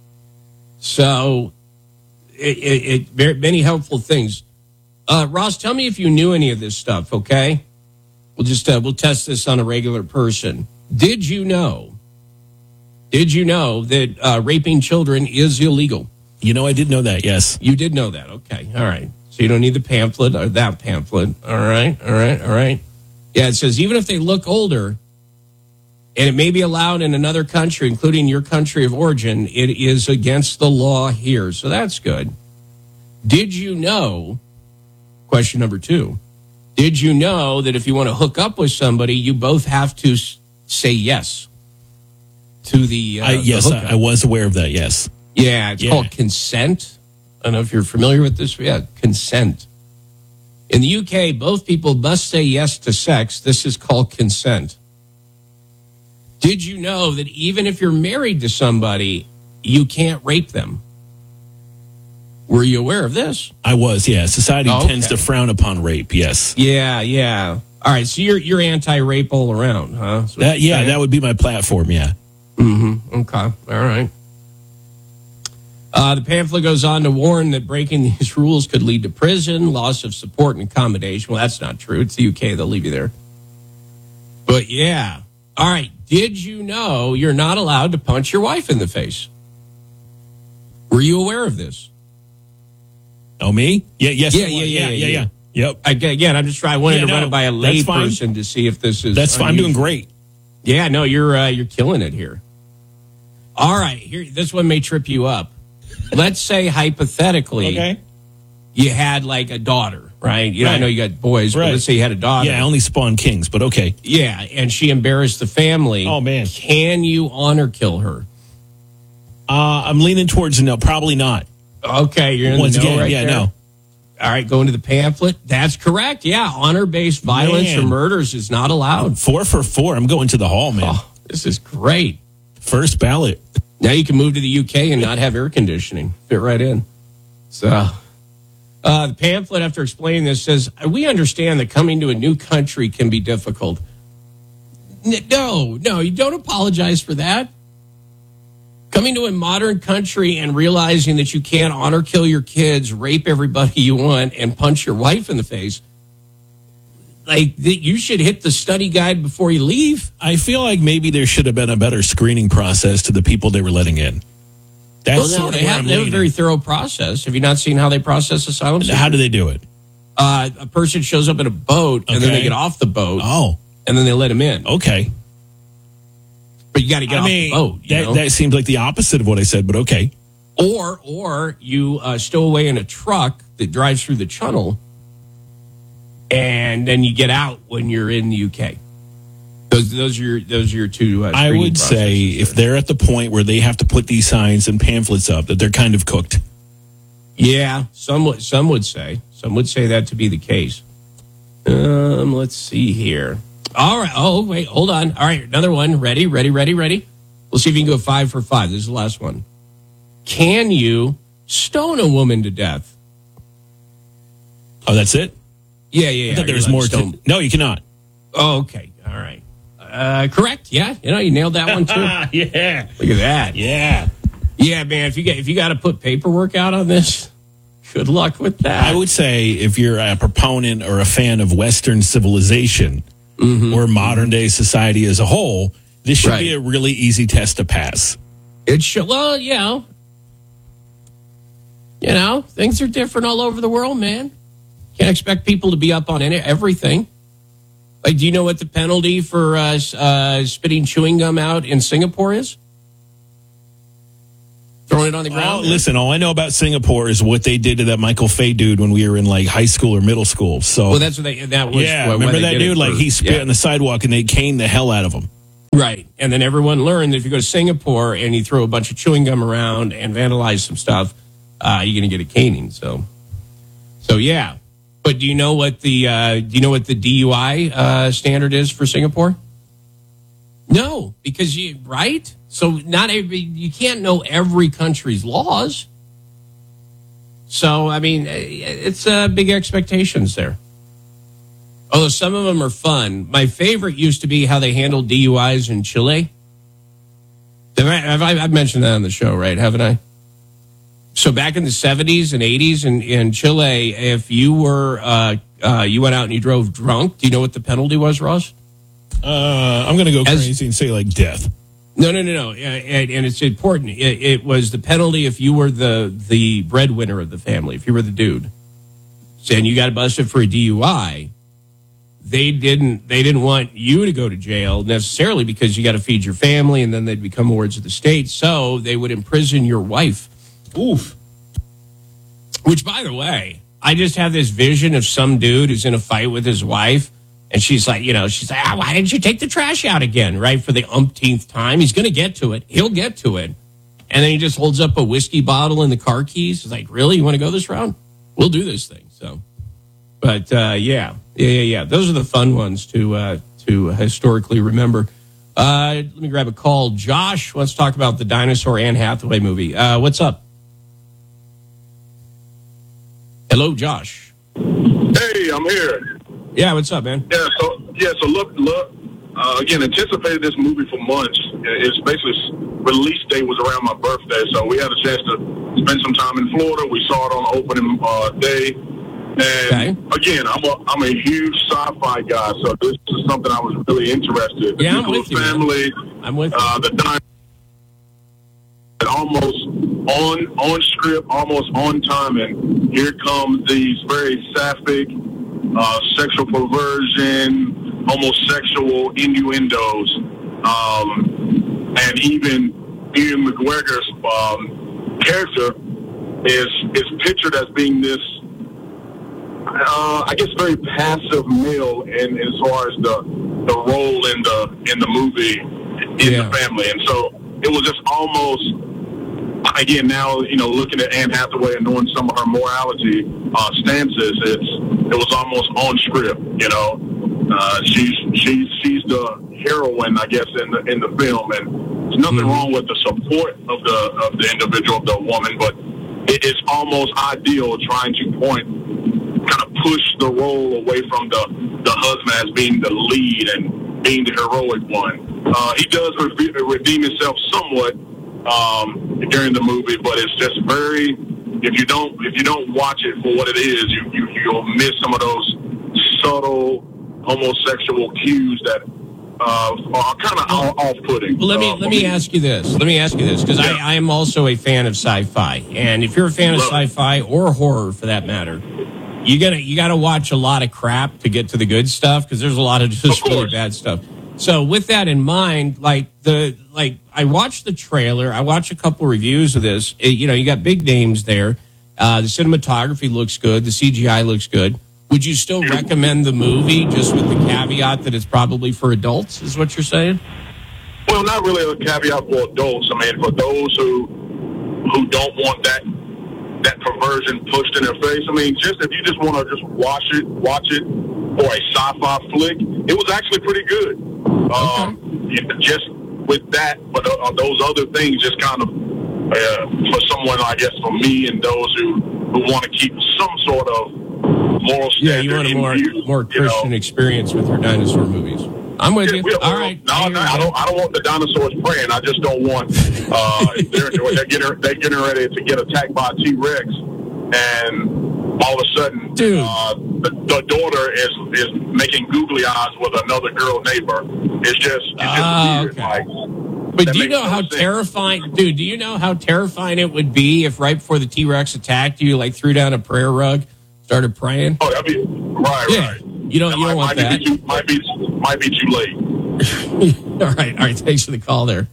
So, it, it, it very, many helpful things. Uh, Ross, tell me if you knew any of this stuff, okay? We'll just uh, we'll test this on a regular person. Did you know? Did you know that uh, raping children is illegal? You know, I did know that, yes. You did know that. Okay. All right. So you don't need the pamphlet or that pamphlet. All right. All right. All right. Yeah, it says even if they look older and it may be allowed in another country, including your country of origin, it is against the law here. So that's good. Did you know, question number two, did you know that if you want to hook up with somebody, you both have to say yes to the uh, I, Yes, the I, I was aware of that, yes. Yeah, it's yeah. called consent. I don't know if you're familiar with this. Yeah, consent. In the U K, both people must say yes to sex. This is called consent. Did you know that even if you're married to somebody, you can't rape them? Were you aware of this? I was, yeah. Society oh, okay. tends to frown upon rape, yes. Yeah, yeah. All right, so you're you're anti-rape all around, huh? That, yeah, saying? That would be my platform, yeah. Mm-hmm. Okay, all right. Uh, the pamphlet goes on to warn that breaking these rules could lead to prison, loss of support and accommodation. Well, that's not true. It's the U K. They'll leave you there. But, yeah. All right. Did you know you're not allowed to punch your wife in the face? Were you aware of this? Oh, me? Yeah, yes. Yeah, yeah, yeah, yeah, yeah, yeah. Yep. I, again, I'm just trying. I wanted yeah, to no, run it by a lay person to see if this is. That's fine. I'm doing great. Yeah, no, you're uh, you're killing it here. All right. Here, this one may trip you up. Let's say hypothetically, okay. you had like a daughter, right? You know, right. I know you got boys, right. but let's say you had a daughter. Yeah, I only spawn kings, but okay. Yeah, and she embarrassed the family. Oh, man. Can you honor kill her? Uh, I'm leaning towards no, probably not. Okay, you're in Once the no again, right yeah, there. no. All right, going to the pamphlet. That's correct. Yeah, honor-based violence man. or murders is not allowed. Four for four. I'm going to the hall, man. Oh, this is great. First ballot. Now you can move to the U K and not have air conditioning. Fit right in. So, uh, the pamphlet, after explaining this, says, we understand that coming to a new country can be difficult. N- no, no, you don't apologize for that. Coming to a modern country and realizing that you can't honor kill your kids, rape everybody you want, and punch your wife in the face, like, you should hit the study guide before you leave. I feel like maybe there should have been a better screening process to the people they were letting in. That's well, no, sort of they where have, I'm they have a leaning. very thorough process. Have you not seen how they process asylum seekers? How do they do it? Uh, a person shows up in a boat, and Okay. then they get off the boat. Oh. And then they let him in. Okay. But you got to get I off mean, the boat. You that, know? that seems like the opposite of what I said, but okay. Or, or you uh, stow away in a truck that drives through the channel, and then you get out when you're in the U K. Those, those are your, those are your two. Uh, I would processes. say if they're at the point where they have to put these signs and pamphlets up, that they're kind of cooked. Yeah, some would, some would say. Some would say that to be the case. Um, let's see here. All right. Oh, wait, hold on. All right, another one. Ready, ready, ready, ready. We'll see if you can go five for five. This is the last one. Can you stone a woman to death? Oh, that's it? Yeah, yeah, yeah. I thought there was You're more. allowed to To, stone- no, you cannot. Oh, okay. All right. Uh, correct. Yeah. You know, you nailed that one too. Yeah. Look at that. Yeah. Yeah, man. If you get if you got to put paperwork out on this, good luck with that. I would say if you're a proponent or a fan of Western civilization Mm-hmm. or modern day society as a whole, this should Right. be a really easy test to pass. It should. Well, you know, you know, things are different all over the world, man. Can't expect people to be up on any, everything. Like, do you know what the penalty for uh, uh, spitting chewing gum out in Singapore is? Throwing it on the Well, ground? listen, all I know about Singapore is what they did to that Michael Fay dude when we were in like high school or middle school. So, Well, that's what they. That was. yeah, why- why remember they that did it dude? Like for- he spit yeah. on the sidewalk and they caned the hell out of him. Right. And then everyone learned that if you go to Singapore and you throw a bunch of chewing gum around and vandalize some stuff, uh, you're going to get a caning. So, so yeah. But do you know what the uh, do you know what the D U I uh, standard is for Singapore? No, because you right. So not every you can't know every country's laws. So, I mean, it's uh, big expectations there. Although some of them are fun. My favorite used to be how they handled D U Is in Chile. Have I, I've mentioned that on the show, right? Haven't I? So back in the seventies and eighties in, in Chile, if you were uh, uh, you went out and you drove drunk, do you know what the penalty was, Ross? Uh, I'm going to go As, crazy and say like death. No, no, no, no. And, and it's important. It, it was the penalty if you were the the breadwinner of the family, if you were the dude, and you got busted for a D U I. They didn't. They didn't want you to go to jail necessarily because you got to feed your family, and then they'd become wards of the state. So they would imprison your wife. Oof. Which, by the way, I just have this vision of some dude who's in a fight with his wife, and she's like, you know, she's like, ah, why didn't you take the trash out again, right, for the umpteenth time? He's going to get to it. He'll get to it. And then he just holds up a whiskey bottle and the car keys. He's like, really? You want to go this round? We'll do this thing. So, but, uh, yeah. Yeah, yeah, yeah. Those are the fun ones to uh, to historically remember. Uh, let me grab a call. Josh wants to talk about the dinosaur Anne Hathaway movie. Uh, what's up? Hello, Josh. Hey, I'm here. Yeah, what's up, man? Yeah, so yeah, so look, look. Uh, again, anticipated this movie for months. Its basically release date was around my birthday, so we had a chance to spend some time in Florida. We saw it on opening uh, day. And okay. again, I'm a I'm a huge sci-fi guy, so this is something I was really interested. Yeah, I'm with you. Family, I'm with you. Uh, the dinosaur, almost on on script, almost on time, and here comes these very sapphic, uh, sexual perversion, homosexual innuendos, um, and even Ian McGregor's um, character is is pictured as being this. Uh, I guess very passive male in as far as the the role in the in the movie in yeah. the family, and so it was just almost again now you know looking at Anne Hathaway and knowing some of her morality uh, stances, it's it was almost on script. You know, uh, she's she's she's the heroine, I guess, in the in the film, and there's nothing mm-hmm. wrong with the support of the of the individual, of the woman, but it, it's almost ideal trying to point. Kind of push the role away from the, the husband as being the lead and being the heroic one. Uh, he does re- redeem himself somewhat um, during the movie, but it's just very. If you don't if you don't watch it for what it is, you, you you'll miss some of those subtle homosexual cues that uh, are kind of off-putting. Well, let me uh, let me ask you this. Let me ask you this because yeah. I, I am also a fan of sci-fi, and if you're a fan of Love sci-fi it. or horror for that matter. You gotta you gotta watch a lot of crap to get to the good stuff because there's a lot of just of really bad stuff. So with that in mind, like the like I watched the trailer, I watched a couple reviews of this. It, you know, you got big names there. Uh, the cinematography looks good. The C G I looks good. Would you still recommend the movie just with the caveat that it's probably for adults? Is what you're saying? Well, not really a caveat for adults. I mean, for those who who don't want that. that perversion pushed in their face. I mean, just if you just want to just watch it, watch it for a sci-fi flick, it was actually pretty good. Um, okay. Just with that, but uh, those other things just kind of, uh, for someone, I guess, for me and those who, who want to keep some sort of moral standard. Yeah, you want a more, view, more Christian you know. experience with your dinosaur movies. I'm with yeah, you. All right. No, no, I don't. I don't want the dinosaurs praying. I just don't want. Uh, they're they're getting they're getting ready to get attacked by a T-Rex, and all of a sudden, Dude. Uh, the, the daughter is is making googly eyes with another girl neighbor. It's just it's just uh, weird. Okay. Like, but do you know no how sense. terrifying, dude? Do you know how terrifying it would be if right before the T-Rex attacked you, like threw down a prayer rug, started praying? Oh, that'd be right, yeah. right. You don't, that you don't might, want might that. Be too, might be might be too late. all right, all right. Thanks for the call there.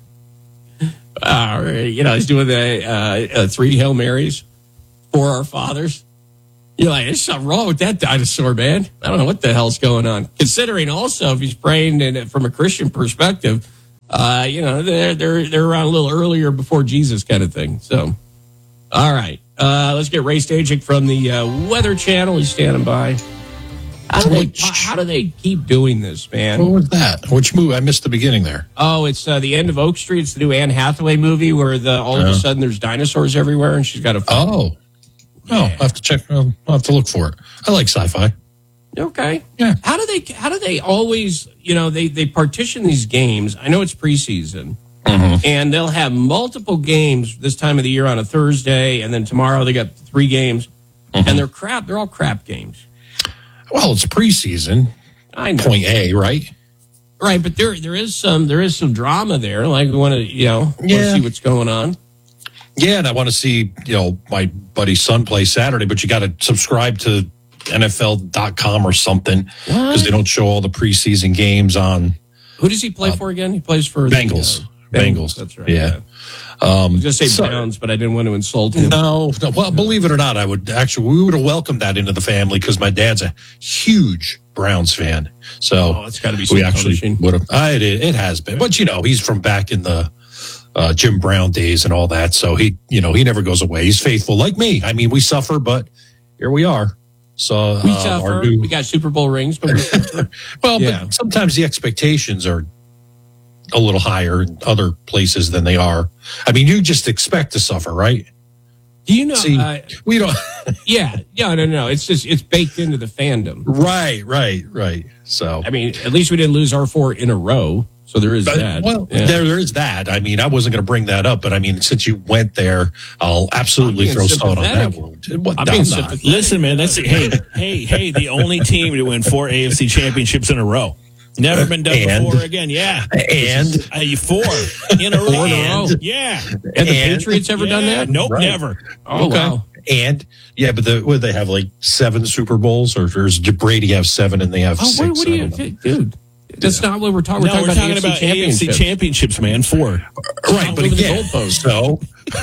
All right, you know, he's doing the uh, uh, three Hail Marys for our fathers. You're like, there's something wrong with that dinosaur, man. I don't know what the hell's going on. Considering also, if he's praying in, from a Christian perspective, uh, you know, they're they're they're around a little earlier before Jesus, kind of thing. So, all right, uh, let's get Ray Stajic from the uh, Weather Channel. He's standing by. How do, they, how do they keep doing this, man? What was that? Which movie? I missed the beginning there. Oh, it's uh, the end of Oak Street. It's the new Anne Hathaway movie where the all of a sudden there's dinosaurs everywhere and she's got a. Oh, Oh, I'll have to check. I'll have to look for it. I like sci-fi. Okay. Yeah. How do they? How do they always? You know, they they partition these games. I know it's preseason, mm-hmm. and they'll have multiple games this time of the year on a Thursday, and then tomorrow they got three games, mm-hmm. and they're crap. They're all crap games. Well, it's preseason. I know. Point A, right? Right, but there there is some there is some drama there. Like we want to you know want to Yeah. see what's going on. Yeah, and I want to see, you know, my buddy's son play Saturday, but you got to subscribe to N F L dot com or something because they don't show all the preseason games on. Who does he play uh, for again? He plays for Bengals. The, uh, Bengals. Bengals. That's right. Yeah. yeah. Um, I was going to say so- Browns, but I didn't want to insult him. No, no, well, believe it or not, I would actually, we would have welcomed that into the family because my dad's a huge Browns fan. So Oh, it's gotta be so we actually punishing. would have, I, it, it has been, but you know, he's from back in the uh, Jim Brown days and all that. So he, you know, he never goes away. He's faithful like me. I mean, we suffer, but here we are. So We uh, suffer. our new, We got Super Bowl rings, but we suffer. well, Yeah. but sometimes the expectations are a little higher in other places than they are. I mean, you just expect to suffer, right? Do you know? See, uh, we don't. yeah, yeah, no, no. It's just it's baked into the fandom. Right, right, right. So, I mean, at least we didn't lose our four in a row. So there is but, that. well, Yeah. there, there is that. I mean, I wasn't going to bring that up, but I mean, since you went there, I'll absolutely I'm throw being salt on that sympathetic. one. What, I'm no, being I'm not. sympathetic. Listen, man, that's hey, hey, hey, the only team to win four A F C championships in a row. Never been done And- before again. Yeah, And uh, you four in a row. Four in a row. Yeah, Have the and- Patriots ever yeah. done that? Nope, Right. never. Oh okay. wow. And yeah, but the, what, they have like seven Super Bowls, or does Brady have seven and they have Oh, six? what, what do I you, don't know. dude? That's not what we're talking. No, We're talking, we're talking about, about A F C championships. championships, man. Four. Right, but moving the again, goalposts. so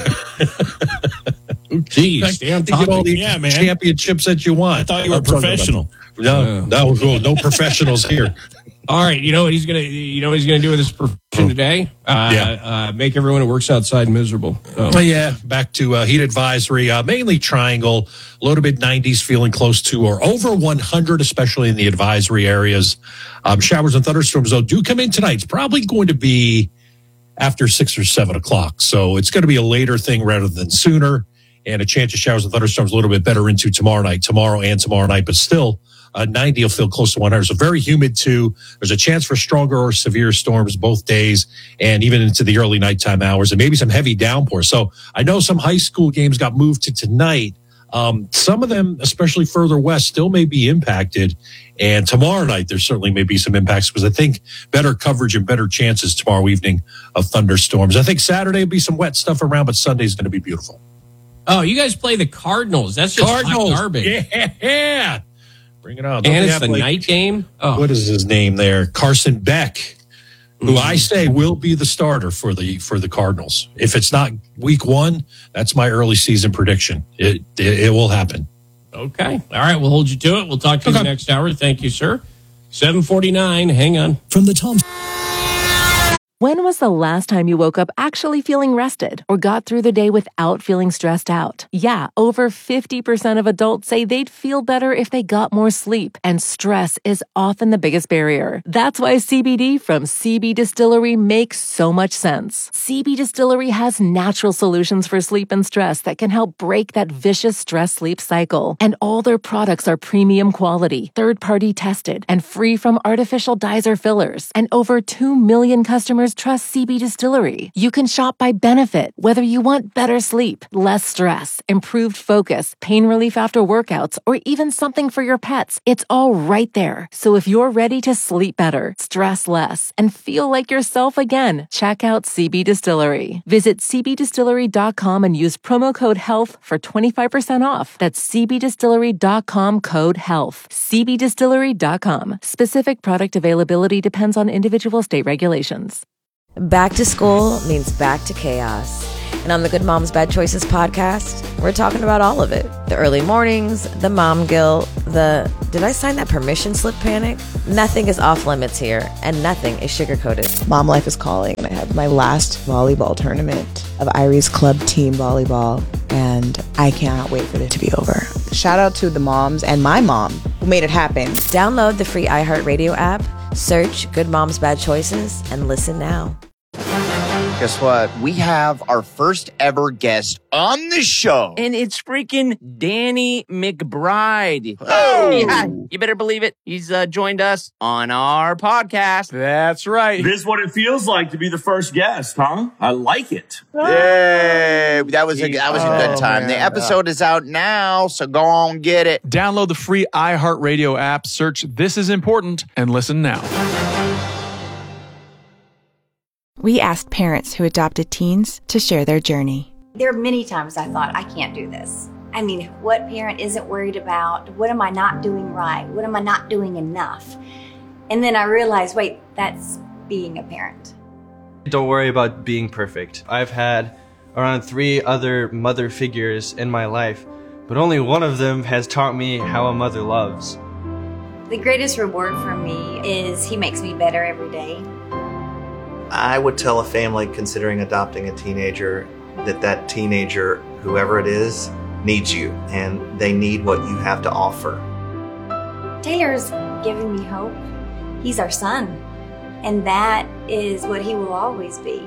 Jeez, stay on you top get all of the Yeah, man. championships that you want. I thought you were I'm talking about- professional. No, no, no, no professionals here. All right, you know what he's gonna, you know what he's gonna do with his profession today? Uh, Yeah. uh, make everyone who works outside miserable. So. Well, yeah, back to uh, heat advisory, uh, mainly triangle, low to mid nineties, feeling close to or over one hundred, especially in the advisory areas. Um, showers and thunderstorms, though, do come in tonight. It's probably going to be after six or seven o'clock. So it's going to be a later thing rather than sooner. And a chance of showers and thunderstorms a little bit better into tomorrow night, tomorrow and tomorrow night, but still. Uh, ninety will feel close to one hundred. So very humid too. There's a chance for stronger or severe storms both days and even into the early nighttime hours and maybe some heavy downpour. So I know some high school games got moved to tonight. Um, some of them, especially further west, still may be impacted. And tomorrow night, there certainly may be some impacts because I think better coverage and better chances tomorrow evening of thunderstorms. I think Saturday will be some wet stuff around, but Sunday's going to be beautiful. Oh, you guys play the Cardinals. That's just hot Cardinals. garbage. Yeah. Bring it on. Don't And they it's have, the like, night game. Oh, what is his name there? Carson Beck, who Mm-hmm. I say will be the starter for the for the Cardinals. If it's not week one, that's my early season prediction. It it, it will happen. okay. All right, we'll hold you to it. We'll talk to you Okay. next hour. Thank you, sir. seven forty-nine. Hang on. From the Tom. When was the last time you woke up actually feeling rested or got through the day without feeling stressed out? Yeah, over fifty percent of adults say they'd feel better if they got more sleep, and stress is often the biggest barrier. That's why C B D from C B Distillery makes so much sense. C B Distillery has natural solutions for sleep and stress that can help break that vicious stress-sleep cycle. And all their products are premium quality, third-party tested, and free from artificial dyes or fillers. And over two million customers trust C B Distillery. You can shop by benefit, whether you want better sleep, less stress, improved focus, pain relief after workouts, or even something for your pets. It's all right there. So if you're ready to sleep better, stress less, and feel like yourself again, check out C B Distillery. Visit c b distillery dot com and use promo code HEALTH for twenty-five percent off. That's c b distillery dot com code HEALTH. c b distillery dot com. Specific product availability depends on individual state regulations. Back to school means back to chaos. And on the Good Moms Bad Choices podcast, we're talking about all of it. The early mornings, the mom guilt, the did I sign that permission slip panic? Nothing is off limits here, and nothing is sugar-coated. Mom life is calling, and I have my last volleyball tournament of Iris Club Team Volleyball, and I cannot wait for it to be over. Shout out to the moms and my mom who made it happen. Download the free iHeartRadio app, search Good Moms Bad Choices, and listen now. Guess what? We have our first ever guest on the show. And it's freaking Danny McBride. Oh. Yeah, you better believe it. He's uh, joined us on our podcast. That's right. This is what it feels like to be the first guest, huh? I like it. Yay! That was a that was a good Oh, time. man. The episode is out now, so go on get it. Download the free iHeartRadio app, search This Is Important, and listen now. We asked parents who adopted teens to share their journey. There are many times I thought, I can't do this. I mean, what parent isn't worried about, what am I not doing right? What am I not doing enough? And then I realized, wait, that's being a parent. Don't worry about being perfect. I've had around three other mother figures in my life, but only one of them has taught me how a mother loves. The greatest reward for me is he makes me better every day. I would tell a family considering adopting a teenager that that teenager, whoever it is, needs you, and they need what you have to offer. Taylor's giving me hope. He's our son, and that is what he will always be.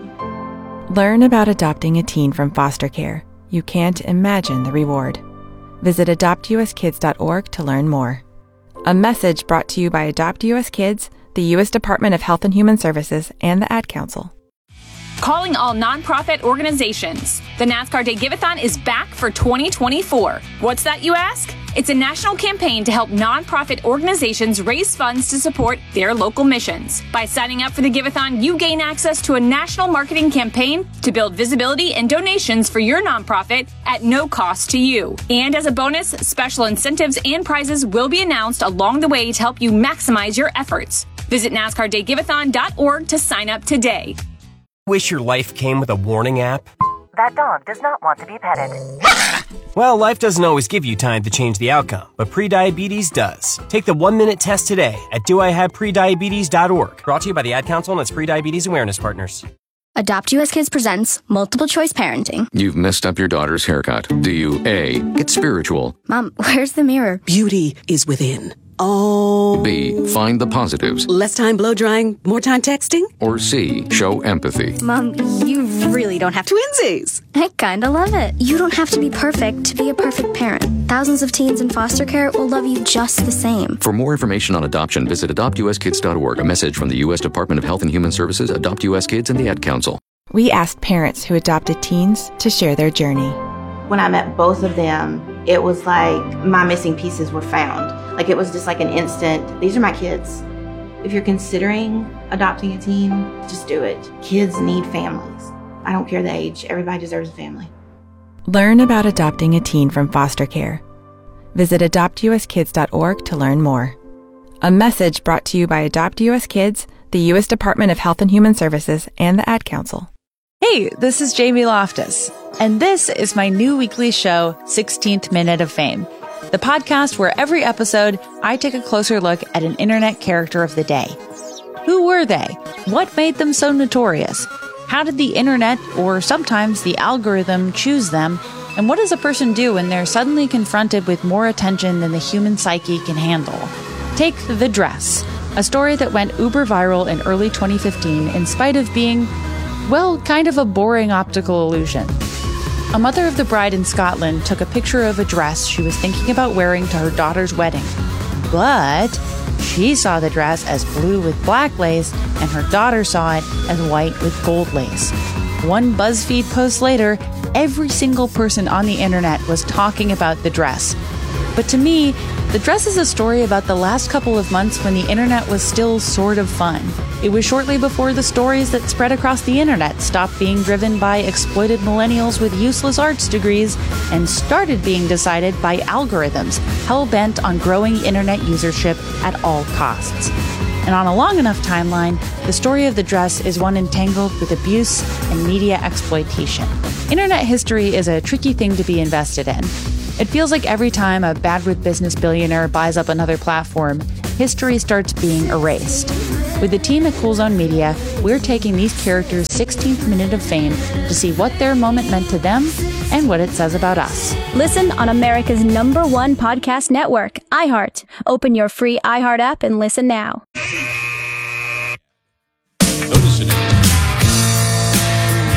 Learn about adopting a teen from foster care. You can't imagine the reward. Visit adopt u s kids dot org to learn more. A message brought to you by Adopt U S Kids, the U S Department of Health and Human Services, and the Ad Council. Calling all nonprofit organizations. The NASCAR Day Give-A-thon is back for twenty twenty-four. What's that, you ask? It's a national campaign to help nonprofit organizations raise funds to support their local missions. By signing up for the Give-A-thon, you gain access to a national marketing campaign to build visibility and donations for your nonprofit at no cost to you. And as a bonus, special incentives and prizes will be announced along the way to help you maximize your efforts. Visit NASCAR Day Give A thon dot org to sign up today. Wish your life came with a warning app? That dog does not want to be petted. Well, life doesn't always give you time to change the outcome, but prediabetes does. Take the one-minute test today at do I have prediabetes dot org. Brought to you by the Ad Council and its Prediabetes Awareness Partners. Adopt U S Kids presents Multiple Choice Parenting. You've messed up your daughter's haircut. Do you A, get spiritual? Mom, where's the mirror? Beauty is within. Oh. B, find the positives? Less time blow drying, more time texting? Or C, show empathy? Mom, you really don't have to. Twinsies! I kinda love it. You don't have to be perfect to be a perfect parent. Thousands of teens in foster care will love you just the same. For more information on adoption, visit adopt u s kids dot org. A message from the U S Department of Health and Human Services, Adopt U S Kids, and the Ad Council. We asked parents who adopted teens to share their journey. When I met both of them, it was like my missing pieces were found. Like it was just like an instant, these are my kids. If you're considering adopting a teen, just do it. Kids need families. I don't care the age. Everybody deserves a family. Learn about adopting a teen from foster care. Visit adopt u s kids dot org to learn more. A message brought to you by Adopt U S Kids, the U S Department of Health and Human Services, and the Ad Council. Hey, this is Jamie Loftus, and this is my new weekly show, sixteenth Minute of Fame, the podcast where every episode I take a closer look at an internet character of the day. Who were they? What made them so notorious? How did the internet, or sometimes the algorithm, choose them? And what does a person do when they're suddenly confronted with more attention than the human psyche can handle? Take The Dress, a story that went uber viral in early twenty fifteen in spite of being, well, kind of a boring optical illusion. A mother of the bride in Scotland took a picture of a dress she was thinking about wearing to her daughter's wedding. But she saw the dress as blue with black lace, and her daughter saw it as white with gold lace. One BuzzFeed post later, every single person on the internet was talking about the dress. But to me, The Dress is a story about the last couple of months when the internet was still sort of fun. It was shortly before the stories that spread across the internet stopped being driven by exploited millennials with useless arts degrees and started being decided by algorithms hell-bent on growing internet usership at all costs. And on a long enough timeline, the story of The Dress is one entangled with abuse and media exploitation. Internet history is a tricky thing to be invested in. It feels like every time a bad with business billionaire buys up another platform, history starts being erased. With the team at Cool Zone Media, we're taking these characters' sixteenth minute of fame to see what their moment meant to them and what it says about us. Listen on America's number one podcast network, iHeart. Open your free iHeart app and listen now.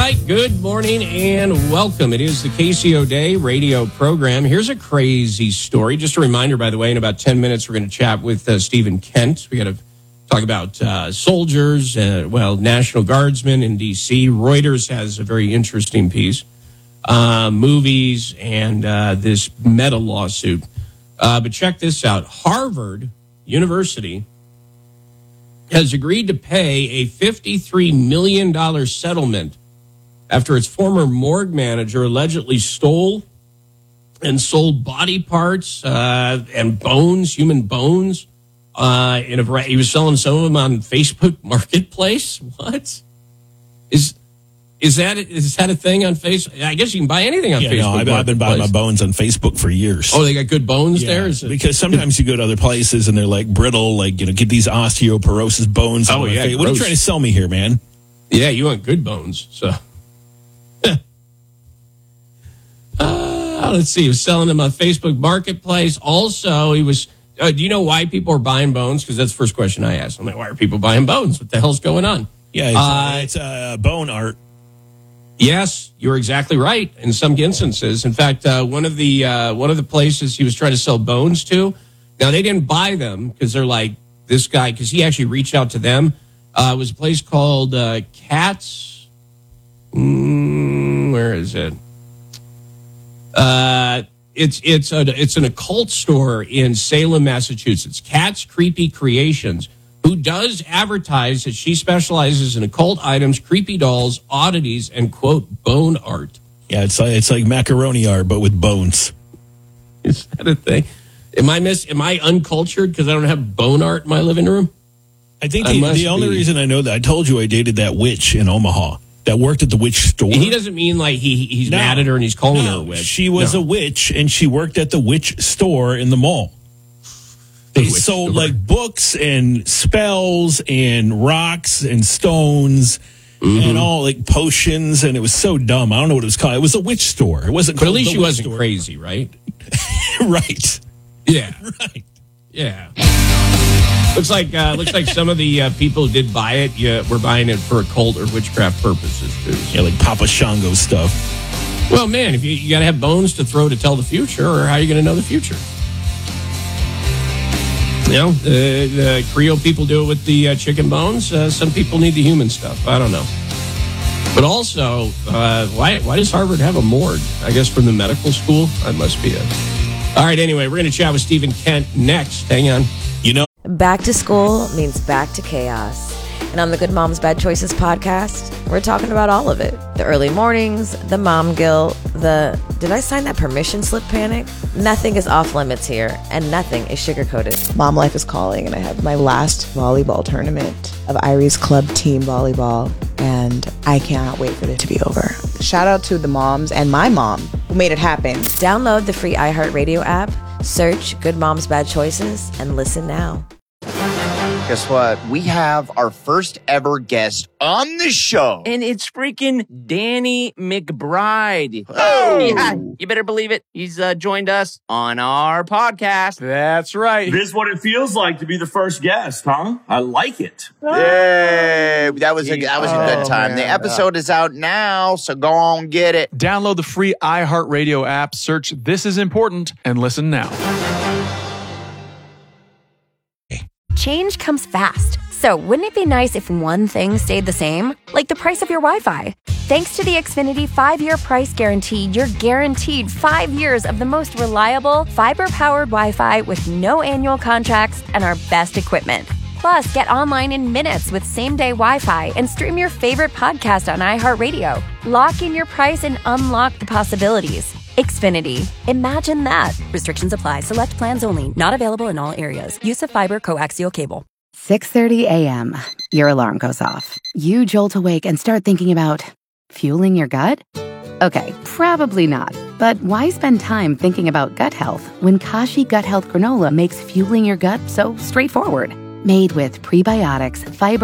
right, good morning and welcome. It is the K C O Day radio program. Here's a crazy story. Just a reminder, by the way, in about ten minutes, we're going to chat with uh, Stephen Kent. We got to talk about uh, soldiers, uh, well, National Guardsmen in D C. Reuters has a very interesting piece. Uh, movies and uh, this meta lawsuit. Uh, but check this out. Harvard University has agreed to pay a fifty-three million dollars settlement after its former morgue manager allegedly stole and sold body parts uh, and bones, human bones. Uh, in a, he was selling some of them on Facebook Marketplace. What is is that? Is that a thing on Facebook? I guess you can buy anything on yeah, Facebook. No, I've, I've been buying my bones on Facebook for years. Oh, they got good bones yeah, there. Is it? Because sometimes you go to other places and they're like brittle, like you know, get these osteoporosis bones. Oh yeah, what are you trying to sell me here, man? Yeah, you want good bones, so. Uh, let's see. He was selling them on Facebook Marketplace. Also, he was. Uh, do you know why people are buying bones? Because that's the first question I asked. I'm like, why are people buying bones? What the hell's going on? Yeah, it's, uh, uh, it's uh, bone art. Yes, you're exactly right. In some instances, in fact, uh, one of the uh, one of the places he was trying to sell bones to. Now they didn't buy them because they're like this guy. Because he actually reached out to them. Uh, it was a place called uh, Cats. Mm, where is it? Uh, it's it's a, it's an occult store in Salem, Massachusetts. Cat's Creepy Creations, who does advertise that she specializes in occult items, creepy dolls, oddities, and quote bone art. Yeah, it's like it's like macaroni art, but with bones. Is that a thing? Am I miss? Am I uncultured because I don't have bone art in my living room? I think the, the only be. reason I know that I told you I dated that witch in Omaha. That worked at the witch store. He doesn't mean like he he's no, mad at her and he's calling no, her a witch. She was no. a witch, and she worked at the witch store in the mall. They the sold store. like books and spells and rocks and stones mm-hmm. and all like potions, and it was so dumb. I don't know what it was called. It was a witch store. It wasn't. But at least she wasn't store. crazy, right? Right. Yeah. Right. Yeah. Looks like uh, looks like some of the uh, people who did buy it, yeah, were buying it for occult or witchcraft purposes too. So. Yeah, like Papa Shango stuff. Well, man, if you, you got to have bones to throw to tell the future, or how are you going to know the future? You know, the, the Creole people do it with the uh, chicken bones. Uh, some people need the human stuff. I don't know. But also, uh, why why does Harvard have a morgue? I guess from the medical school. That must be it. All right. Anyway, we're going to chat with Stephen Kent next. Hang on. You know. Back to school means back to chaos. And on the Good Moms Bad Choices podcast, we're talking about all of it. The early mornings, the mom guilt, the did I sign that permission slip panic? Nothing is off limits here, and nothing is sugar-coated. Mom life is calling, and I have my last volleyball tournament of Iris Club Team Volleyball, and I cannot wait for it to be over. Shout out to the moms and my mom who made it happen. Download the free iHeartRadio app, search Good Moms Bad Choices, and listen now. Guess what? We have our first ever guest on the show. And it's freaking Danny McBride. Oh! Yeah, you better believe it. He's uh, joined us on our podcast. That's right. This is what it feels like to be the first guest, huh? I like it. Yay! That was a, that was a good time. Oh, the episode is out now, so go on, get it. Download the free iHeartRadio app, search This Is Important, and listen now. Change comes fast. So wouldn't it be nice if one thing stayed the same? Like the price of your Wi-Fi. Thanks to the Xfinity five-year price guarantee, you're guaranteed five years of the most reliable, fiber-powered Wi-Fi with no annual contracts and our best equipment. Plus, get online in minutes with same-day Wi-Fi and stream your favorite podcast on iHeartRadio. Lock in your price and unlock the possibilities. Xfinity. Imagine that. Restrictions apply. Select plans only. Not available in all areas. Use of fiber coaxial cable. six thirty a.m. Your alarm goes off. You jolt awake and start thinking about fueling your gut? Okay, probably not. But why spend time thinking about gut health when Kashi Gut Health Granola makes fueling your gut so straightforward? Made with prebiotics, fiber,